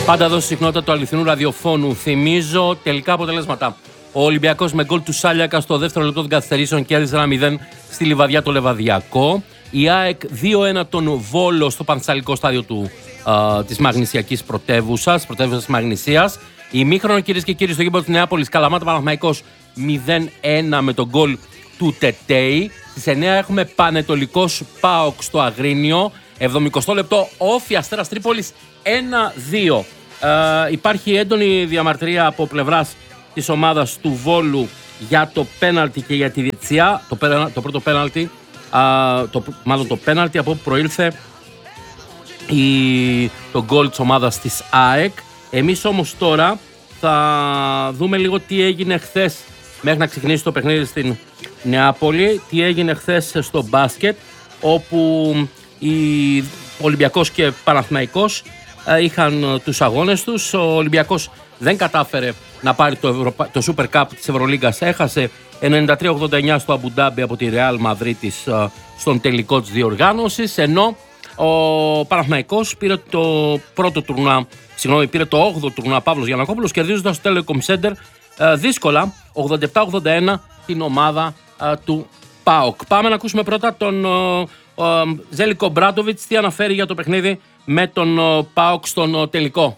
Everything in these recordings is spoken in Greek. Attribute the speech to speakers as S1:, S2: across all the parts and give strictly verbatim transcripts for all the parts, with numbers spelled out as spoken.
S1: Πάντα εδώ στη συχνότητα του αληθινού ραδιοφώνου. Θυμίζω τελικά αποτελέσματα. Ο Ολυμπιακός με γκολ του Σάλιακα στο δεύτερο λεπτό των καθυστερήσεων κέρδισε ένα μηδέν στη Λιβαδιά το Λεβαδιακό. Η ΑΕΚ δύο ένα τον Βόλο στο Πανθεσσαλικό στάδιο του, α, της Μαγνησιακής πρωτεύουσας, πρωτεύουσας της Μαγνησίας. Ημίχρονο, κυρίες και κύριοι, στο γήπεδο της Νεάπολης, Καλαμάτα Παναθηναϊκός μηδέν ένα με τον γκολ του Τετέι. Στις εννιά έχουμε Πανετολικός ΠΑΟΚ στο Αγρίνιο. εβδομηκοστό λεπτό, Όφη Αστέρας Τρίπολης ένα δύο. Ε, υπάρχει έντονη διαμαρτυρία από πλευράς της ομάδας του Βόλου για το πέναλτι και για τη διετησία. Το, το πρώτο πέναλτι, α, το, μάλλον το πέναλτι από όπου προήλθε η, το γκολ της ομάδας της ΑΕΚ. Εμείς όμως τώρα θα δούμε λίγο τι έγινε χθες μέχρι να ξεκινήσει το παιχνίδι στην Νεάπολη. Τι έγινε χθες στο μπάσκετ, όπου οι Ολυμπιακός και Παναθηναϊκός είχαν τους αγώνες τους. Ο Ολυμπιακός δεν κατάφερε να πάρει το, Ευρωπα... το Super Cup της Ευρωλίγκας. Έχασε ενενήντα τρία ογδόντα εννιά στο Αμπουντάμπι από τη Ρεάλ Μαδρίτης στον τελικό της διοργάνωσης, ενώ ο Παναθηναϊκός πήρε το πρώτο τουρνουά, συγγνώμη, πήρε το όγδοο τουρνουά Παύλος Γιαννακόπουλος, κερδίζοντας το Telecom Center δύσκολα ογδόντα επτά ογδόντα ένα την ομάδα του ΠΑΟΚ. Πάμε να ακούσουμε πρώτα τον ο Ζέλικο Μπράντοβιτς τι αναφέρει για το παιχνίδι με τον ΠΑΟΚ στον τελικό.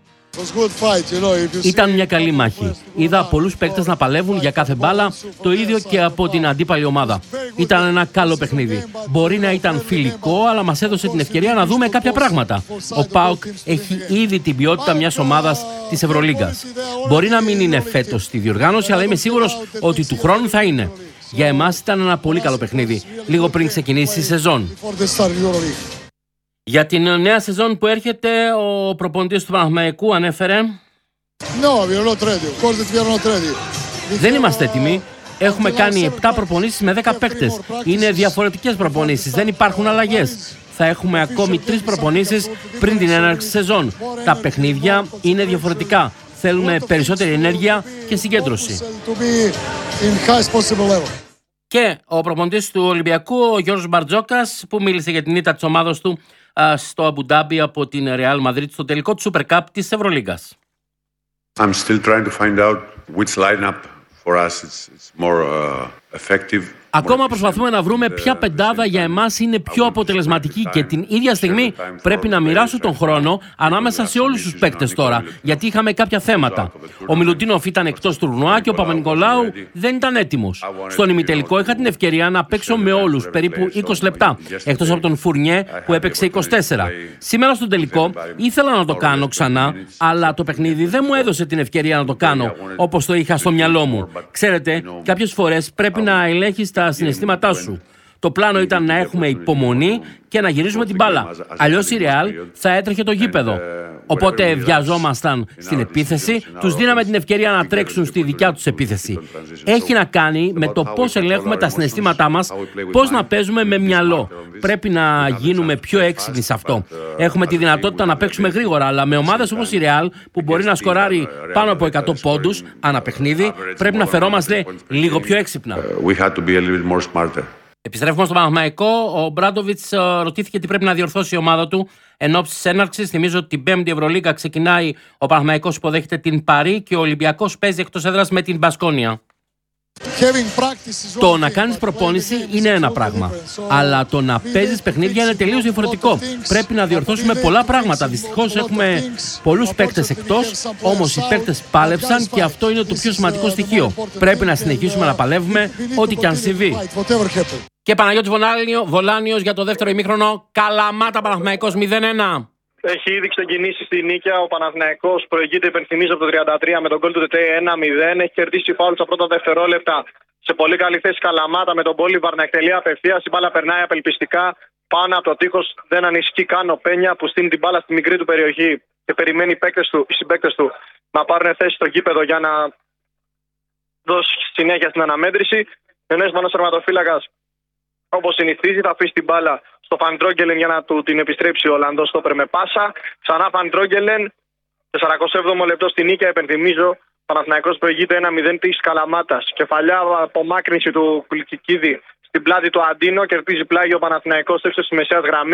S1: Ήταν μια καλή μάχη. Είδα πολλούς παίκτες να παλεύουν για κάθε μπάλα, το ίδιο και από την αντίπαλη ομάδα. Ήταν ένα καλό παιχνίδι. Μπορεί να ήταν φιλικό, αλλά μας έδωσε την ευκαιρία να δούμε κάποια πράγματα. Ο ΠΑΟΚ έχει ήδη την ποιότητα μιας ομάδας της Ευρωλίγκας. Μπορεί να μην είναι φέτος στη διοργάνωση, αλλά είμαι σίγουρος ότι του χρόνου θα είναι. Για εμάς ήταν ένα πολύ καλό παιχνίδι, λίγο πριν ξεκινήσει η σεζόν. Για την νέα σεζόν που έρχεται, ο προπονητής του Παναθηναϊκού ανέφερε: δεν είμαστε έτοιμοι. Έχουμε κάνει επτά προπονήσεις με δέκα παίκτες. Είναι διαφορετικές προπονήσεις, δεν υπάρχουν αλλαγές. Θα έχουμε ακόμη τρεις προπονήσεις πριν την έναρξη σεζόν. Τα παιχνίδια είναι διαφορετικά. Θέλουμε περισσότερη ενέργεια και συγκέντρωση. Και ο προπονητής του Ολυμπιακού, ο Γιώργος Μπαρτζόκας, που μίλησε για την ήττα της ομάδας του στο Αμπουντάμπι από την Ρεάλ Μαδρίτη στο τελικό του Super Cup της Ευρωλίγκας.
S2: I'm still trying to find out which lineup for us is more uh, effective.
S1: Ακόμα προσπαθούμε να βρούμε ποια πεντάδα για εμάς είναι πιο αποτελεσματική και την ίδια στιγμή πρέπει να μοιράσω τον χρόνο ανάμεσα σε όλους τους παίκτες τώρα, γιατί είχαμε κάποια θέματα. Ο Μιλουτίνοφ ήταν εκτός τουρνουά και ο Παπα-Νικολάου δεν ήταν έτοιμος. Στον ημιτελικό είχα την ευκαιρία να παίξω με όλους περίπου είκοσι λεπτά, εκτός από τον Φουρνιέ που έπαιξε είκοσι τέσσερα. Σήμερα στον τελικό ήθελα να το κάνω ξανά, αλλά το παιχνίδι δεν μου έδωσε την ευκαιρία να το κάνω όπως το είχα στο μυαλό μου. Ξέρετε, κάποιες φορές πρέπει να ελέγχεις τα συναισθήματά σου. Το πλάνο ήταν να έχουμε υπομονή και να γυρίσουμε την μπάλα. Αλλιώς η Ρεάλ θα έτρεχε το γήπεδο. Οπότε βιαζόμασταν στην επίθεση, τους δίναμε την ευκαιρία να τρέξουν στη δικιά τους επίθεση. Έχει να κάνει με το πώς ελέγχουμε τα συναισθήματά μας, πώς να παίζουμε με μυαλό. Πρέπει να γίνουμε πιο έξυπνοι σε αυτό. Έχουμε τη δυνατότητα να παίξουμε γρήγορα, αλλά με ομάδες όπως η Ρεάλ, που μπορεί να σκοράρει πάνω από εκατό πόντους ανά παιχνίδι, πρέπει να φερόμαστε λίγο πιο έξυπνα. Επιστρέφουμε στο Παναθηναϊκό. Ο Μπράντοβιτς ρωτήθηκε τι πρέπει να διορθώσει η ομάδα του εν ώψη της έναρξης. Θυμίζω ότι την Πέμπτη Ευρωλίγκα ξεκινάει, ο Παναθηναϊκός υποδέχεται την Παρί και ο Ολυμπιακός παίζει εκτός έδρας με την Μπασκόνια. Το να κάνεις προπόνηση είναι ένα πράγμα, αλλά το να παίζεις παιχνίδια είναι τελείως διαφορετικό. Πρέπει να διορθώσουμε πολλά πράγματα. Δυστυχώς έχουμε πολλούς παίκτες εκτός, όμως οι παίκτες πάλεψαν και αυτό είναι το πιο σημαντικό στοιχείο. Πρέπει να συνεχίσουμε να παλεύουμε ό,τι και αν συμβεί. Και Παναγιώτης Βολάνιος για το δεύτερο ημίχρονο. Καλαμάτα Παναθηναϊκός μηδέν ένα.
S3: Έχει ήδη ξεκινήσει στη νίκαια. Ο Παναθηναϊκός προηγείται, υπενθυμίζω, από το τριάντα τρία με τον γκολ του Τετέι ένα μηδέν. Έχει κερδίσει φάουλ στα πρώτα δευτερόλεπτα. Σε πολύ καλή θέση Καλαμάτα με τον Μπόλιβαρ να εκτελεί απευθείας. Η μπάλα περνάει απελπιστικά πάνω από το τείχος. Δεν ανησυχεί καν ο Πένια που στείνει την μπάλα στη μικρή του περιοχή και περιμένει οι παίκτες του, οι συμπαίκτες του να πάρουν θέση στο γήπεδο για να δώσει συνέχεια στην αναμέτρηση. Ενώ ο Ισπανός τερματοφύλακας, όπως συνηθίζει, θα αφήσει την μπάλα στο Φαν Τρόγκελεν για να του την επιστρέψει ο Ολλανδός στόπερ με πάσα. Ξανά Φαν Τρόγκελεν, σαραντά έβδομο λεπτό στη νίκαια, υπενθυμίζω. Παναθηναϊκός προηγείται ένα μηδέν της Καλαμάτας. Κεφαλιά απομάκρυνση του Κουλικικίδη στην πλάτη του Αντίνο. Κερδίζει πλάγιο ο Παναθηναϊκός ύψος της μεσαίας γραμμής.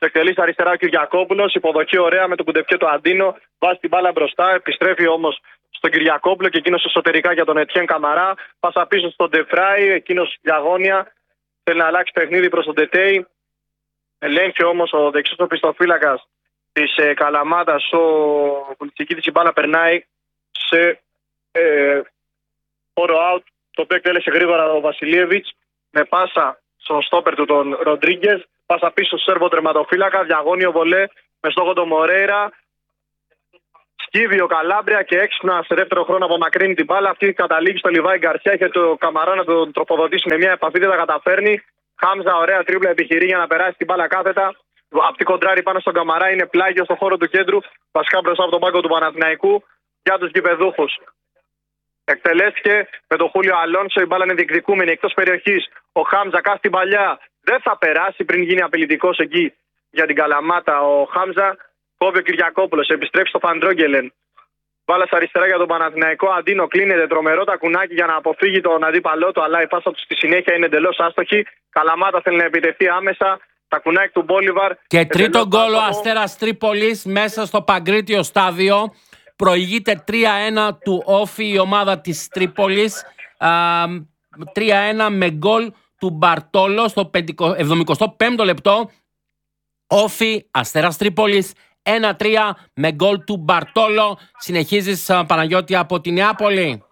S3: Το εκτελεί στα αριστερά ο Κυριακόπουλος. Υποδοχή ωραία με το κουντεπιέ του Αντίνο. Βάζει την μπάλα μπροστά. Επιστρέφει όμως στον Κυριακόπουλο και εκείνος εσωτερικά για τον Ετιέν Καμαρά. Πάσα πίσω στον Ντεφράι. Εκείνος διαγώνια. Θέλει να αλλάξει παιχνίδι προς τον Τετέι. Ελέγχει όμως ο δεξιός οπισθοφύλακας της ε, Καλαμάτας. Ο Βουλτσικίδης, η μπάλα περνάει σε ε, όρο out. Το οποίο εκτέλεσε γρήγορα ο Βασιλίεβιτς με πάσα στον στόπερ του τον Ροντρίγκες. Πάσα πίσω στο Σέρβο τερματοφύλακα. Διαγώνιο βολέ με στόχο τον Μορέιρα. Σκύβει ο Καλάμπρια και έξυπνα σε δεύτερο χρόνο απομακρύνει την μπάλα. Αυτή καταλήγει στο Λιβάη Γκαρσία. Έχει το Καμαρά να τον τροφοδοτήσει με μια επαφή, δεν τα καταφέρνει. Χάμζα, ωραία τρίπλα επιχειρεί για να περάσει την μπάλα κάθετα. Από την κοντράρι πάνω στον Καμαρά, είναι πλάγιο στον χώρο του κέντρου. Βασικά μπροστά από τον πάγκο του Παναθηναϊκού για τους γηπεδούχους. Εκτελέστηκε με τον Χούλιο Αλόνσο. Η μπάλα είναι διεκδικούμενη εκτός περιοχής. Ο Χάμζα κάθει την παλιά. Δεν θα περάσει πριν γίνει απειλητικός εκεί για την Καλαμάτα. Ο Χάμζα κόβει ο Κυριακόπουλος. Επιστρέφει στο Φαντρόγγελεν. Μπάλα στα αριστερά για τον Παναθηναϊκό. Αντίνο κλείνεται τρομερό τακουνάκι για να αποφύγει τον αντίπαλό του. Αλλά η πάσα του στη συνέχεια είναι εντελώς άστοχη. Καλαμάτα θέλει να επιτεθεί άμεσα. Τακουνάκι του Μπόλιβαρ.
S1: Και τρίτο γκολ ο Αστέρας Τρίπολης μέσα στο Παγκρίτιο στάδιο. Προηγείται τρία ένα του Όφη η ομάδα της Τρίπολης. τρία ένα με γκολ του Μπαρτόλο στο εβδομηκοστό πέμπτο λεπτό. Όφη Αστέρας Τρίπολης ένα τρία με γκολ του Μπαρτόλο. Συνεχίζεις, Παναγιώτη, από τη Νεάπολη.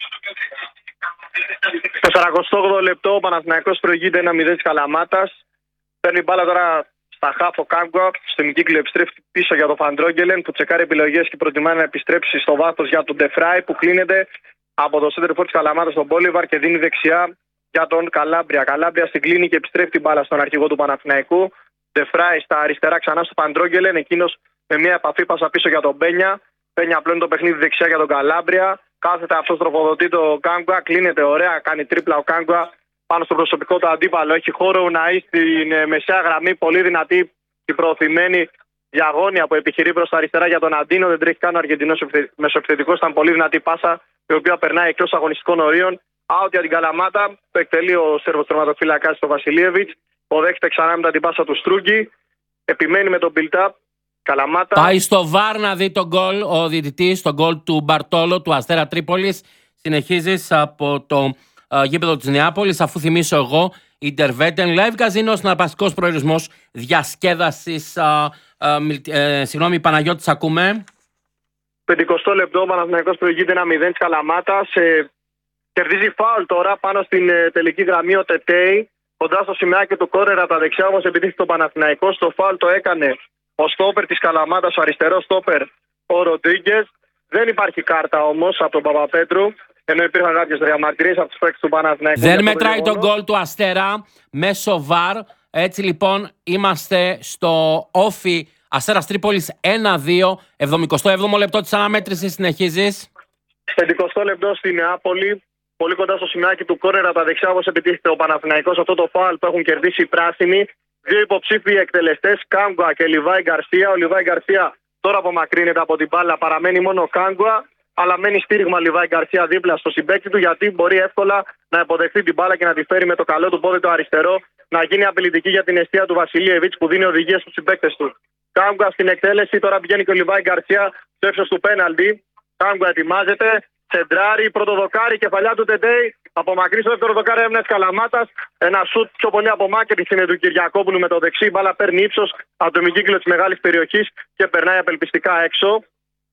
S3: Στο σαραντοοκτώ λεπτό ο Παναθηναϊκός προηγείται ένα μηδέν της Καλαμάτας. Παίρνει μπάλα τώρα στα χάφ ο Κάγκουα. Στον κύκλο επιστρέφει πίσω για τον Φαντρόγγελεν που τσεκάρει επιλογές και προτιμάει να επιστρέψει στο βάθος για τον Ντεφράι που κλείνεται από το σέντερ φορ της Καλαμάτας στον Μπόλιβαρ και δίνει δεξιά για τον Καλάμπρια. Καλάμπρια στην κλίνη και επιστρέφει την μπάλα στον αρχηγό του Παναθηναϊκού. Ντεφράι στα αριστερά ξανά στο Φαντρόγγελεν. Εκείνος με μια επαφή πάσα πίσω για τον Μπένια. Μπένια απλώνει το παιχνίδι δεξιά για τον Καλάμπρια. Κάθεται αυτό τροφοδοτεί το Κάγκουα. Κλείνεται ωραία. Κάνει τρίπλα ο Κάγκουα πάνω στο προσωπικό του αντίπαλο. Έχει χώρο να είναι στην μεσαία γραμμή. Πολύ δυνατή και προωθημένη διαγώνια που επιχειρεί προς τα αριστερά για τον Αντίνο. Δεν τρέχει καν ο Αργεντινός μεσοεπιθετικός. Ήταν πολύ δυνατή πάσα η οποία περνάει εκτός αγωνιστικών ορίων. Out για την Καλαμάτα. Το εκτελεί ο Σέρβος τερματοφύλακας στο Βασιλίεβιτς. Αποδέχεται ξανά μετά την πάσα του Στρούγκη. Επιμένει με τον build-up. Καλαμάτα.
S1: Πάει στο βαρ να δει τον γκολ ο διαιτητής, τον γκολ του Μπαρτόλο του Αστέρα Τρίπολης. Συνεχίζεις από το uh, γήπεδο της Νεάπολης, αφού θυμίσω εγώ Interveten Live Casino, συναρπαστικός προορισμός διασκέδασης. Uh, uh, uh, συγγνώμη, Παναγιώτης, ακούμε.
S3: πενηκοστό λεπτό, ο Παναθηναϊκός προηγείται ένα μηδέν της Καλαμάτας. Ε, κερδίζει φάουλ τώρα πάνω στην ε, τελική γραμμή ο Τετέι. Κοντά στο σημαίακι του κόρνερα τα δεξιά όμως επιτίθεται ο Παναθηναϊκός. Το φάουλ το έκανε ο στόπερ της Καλαμάτας, ο αριστερός στόπερ ο Ροντρίγκες. Δεν υπάρχει κάρτα όμως από τον Παπαπέτρου. Ενώ υπήρχαν κάποιες διαμαρτυρίες από τους παίκτες του Παναθηναϊκού.
S1: Δεν μετράει τον γκολ του Αστέρα μέσω βαρ. Έτσι λοιπόν είμαστε στο Όφι Αστέρας Τρίπολης ένα δύο. εβδομηκοστό έβδομο λεπτό της αναμέτρησης. Συνεχίζεις.
S3: πενηκοστό λεπτό στη Νεάπολη. Πολύ κοντά στο σημαίακι του κόρνερα από τα δεξιά όπως επιτίθεται ο Παναθηναϊκός. Αυτό το φάουλ που έχουν κερδίσει οι πράσινοι. Δύο υποψήφιοι εκτελεστές, Κάγκουα και Λιβάη Γκαρσία. Ο Λιβάη Γκαρσία τώρα απομακρύνεται από την μπάλα. Παραμένει μόνο ο Κάγκουα. Αλλά μένει στήριγμα Λιβάη Γκαρσία δίπλα στο συμπαίκτη του, γιατί μπορεί εύκολα να υποδεχθεί την μπάλα και να τη φέρει με το καλό του πόδι το αριστερό, να γίνει απειλητική για την αιστεία του Βασιλίεβιτς που δίνει οδηγίες στους συμπαίκτες του. Κάγκουα στην εκτέλεση, τώρα πηγαίνει και ο Λιβάη Γκαρσία στο ύψος του πέναλτι. Κάγκουα ετοιμάζεται, τσεντράρει, πρώτο δοκάρι, κεφαλιά του Τεντέι. Απομακρύνει στο δεύτερο δοκάρι έμεινε Καλαμάτας. Ένα σουτ πιο πολύ απομάκρυνση είναι του Κυριακόπουλου με το δεξί. Η μπάλα παίρνει ύψος από το μικύκλο της μεγάλης περιοχής και περνάει απελπιστικά έξω.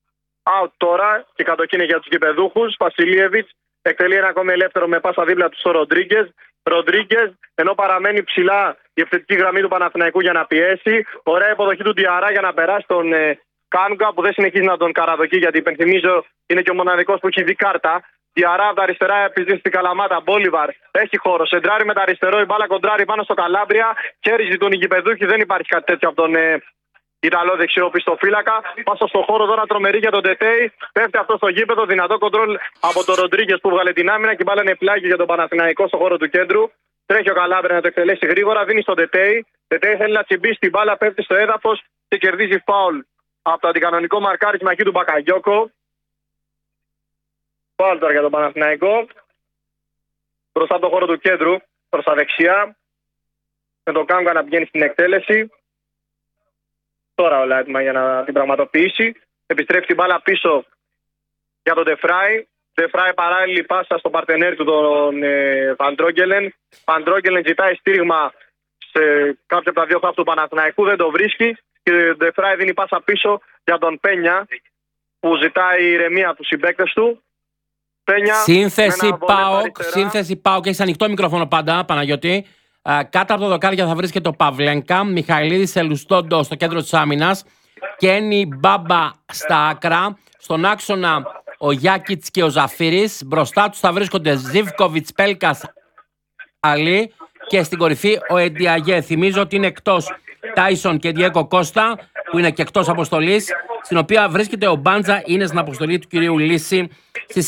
S3: Out τώρα και κατοχή για τους γηπεδούχους. Βασιλίεβιτς εκτελεί ένα ακόμη ελεύθερο με πάσα δίπλα του στο Ροντρίγκες. Ροντρίγκες, ενώ παραμένει ψηλά η ευθετική γραμμή του Παναθηναϊκού για να πιέσει. Ωραία υποδοχή του Διαρά για να περάσει τον ε, Κάγκουα που δεν συνεχίζει να τον καραδοκεί, γιατί υπενθυμίζω είναι και ο μοναδικός που έχει δει κάρτα. Διαρά από τα αριστερά επιζήσει στην Καλαμάτα. Μπόλιβαρ έχει χώρο. Σεντράρει με τα αριστερό. Η μπάλα κοντράρει πάνω στο Καλάμπρια. Χέρι τον γηπεδούχοι. Δεν υπάρχει κάτι τέτοιο από τον ε, Ιταλό δεξιό πιστοφύλακα. Πάσα στο χώρο τώρα τρομερή για τον Τετέι. Πέφτει αυτό στο γήπεδο. Δυνατό κοντρόλ από τον Ροντρίγκες που βγάλε την άμυνα και η μπάλα είναι πλάγι για τον Παναθηναϊκό στο χώρο του κέντρου. Τρέχει ο Καλάμπρια να το εκτελέσει γρήγορα. Δίνει στον Τετέι. Τετέι θέλει να τσιμπήσει την μπάλα. Πέφτει στο έδαφος και κερδίζει φάουλ από το αντικανονικό μαρκάρισμα εκεί του Μπακαγιόκο. Φάουλ τώρα για τον Παναθηναϊκό. Μπροστά από το χώρο του κέντρου προς τα δεξιά. Με τον Κάγκουα να πηγαίνει στην εκτέλεση. τώρα όλα έτοιμα για να την πραγματοποιήσει. Επιστρέφει την μπάλα πίσω για τον Ντεφράι. Ντεφράι παράλληλη πάσα στον παρτενέρ του, τον ε, Βαντρόγκελεν. Βαντρόγκελεν ζητάει στήριγμα σε κάποιο από τα δύο χαφ του Παναθηναϊκού, δεν το βρίσκει. Και ο Ντεφράι δίνει πάσα πίσω για τον Πένια, που ζητάει ηρεμία από τους συμπαίκτες του. Πένια,
S1: σύνθεση ΠΑΟΚ, σύνθεση ΠΑΟΚ. Έχεις ανοιχτό μικρόφωνο πάντα, Παναγιώτη. Α, κάτω από το δοκάρια θα βρίσκεται ο Παυλένκα, Μιχαηλίδης Ελουστόντο στο κέντρο της άμυνας, Κένι Μπάμπα στα άκρα, στον άξονα ο Γιάκιτς και ο Ζαφύρης, μπροστά τους θα βρίσκονται Ζίβκοβιτς, Πέλκας, Αλή και στην κορυφή ο Εντιαγέ. Θυμίζω ότι είναι εκτός Τάισον και Διέκο Κώστα, που είναι και εκτός αποστολής, στην οποία βρίσκεται ο Μπάντζα, είναι στην αποστολή του κυρίου Λύση.